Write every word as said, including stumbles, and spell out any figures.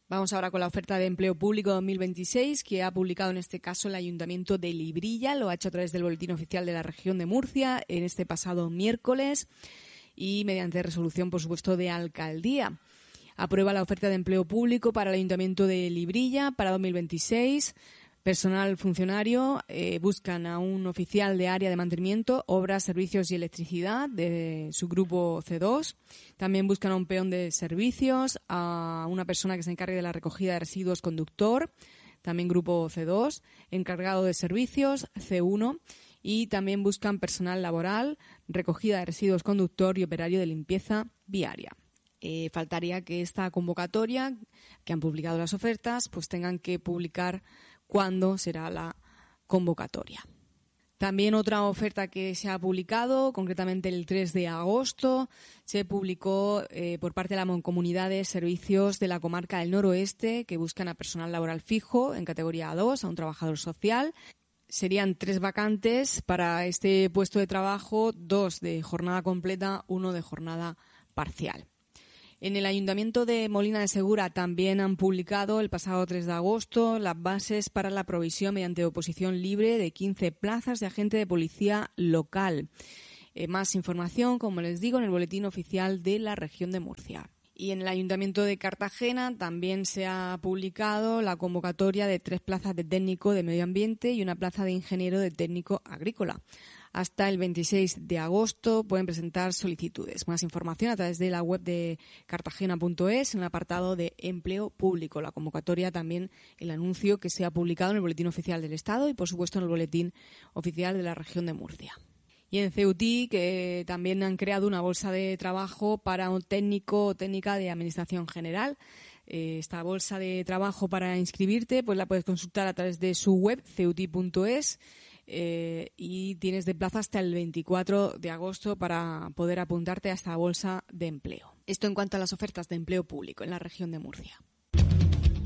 Vamos ahora con la oferta de empleo público dos mil veintiséis, que ha publicado en este caso el Ayuntamiento de Librilla. Lo ha hecho a través del Boletín Oficial de la Región de Murcia en este pasado miércoles y mediante resolución, por supuesto, de Alcaldía. Aprueba la oferta de empleo público para el Ayuntamiento de Librilla para dos mil veintiséis. Personal funcionario eh, buscan a un oficial de área de mantenimiento, obras, servicios y electricidad de su grupo C dos. También buscan a un peón de servicios, a una persona que se encargue de la recogida de residuos conductor, también grupo C dos, encargado de servicios C uno. Y también buscan personal laboral, recogida de residuos conductor y operario de limpieza viaria. Eh, faltaría que esta convocatoria, que han publicado las ofertas, pues tengan que publicar cuándo será la convocatoria. También otra oferta que se ha publicado, concretamente el tres de agosto, se publicó eh, por parte de la Mancomunidad de Servicios de la Comarca del Noroeste, que buscan a personal laboral fijo en categoría A dos, a un trabajador social. Serían tres vacantes para este puesto de trabajo, dos de jornada completa, uno de jornada parcial. En el Ayuntamiento de Molina de Segura también han publicado el pasado tres de agosto las bases para la provisión mediante oposición libre de quince plazas de agente de policía local. Eh, más información, como les digo, en el Boletín Oficial de la Región de Murcia. Y en el Ayuntamiento de Cartagena también se ha publicado la convocatoria de tres plazas de técnico de medio ambiente y una plaza de ingeniero de técnico agrícola. Hasta el veintiséis de agosto pueden presentar solicitudes. Más información a través de la web de cartagena punto es en el apartado de empleo público. La convocatoria también, el anuncio que se ha publicado en el Boletín Oficial del Estado y, por supuesto, en el Boletín Oficial de la Región de Murcia. Y en Ceutí, que también han creado una bolsa de trabajo para un técnico o técnica de Administración General. Esta bolsa de trabajo para inscribirte pues la puedes consultar a través de su web, ceuti punto es, eh, y tienes de plazo hasta el veinticuatro de agosto para poder apuntarte a esta bolsa de empleo. Esto en cuanto a las ofertas de empleo público en la Región de Murcia.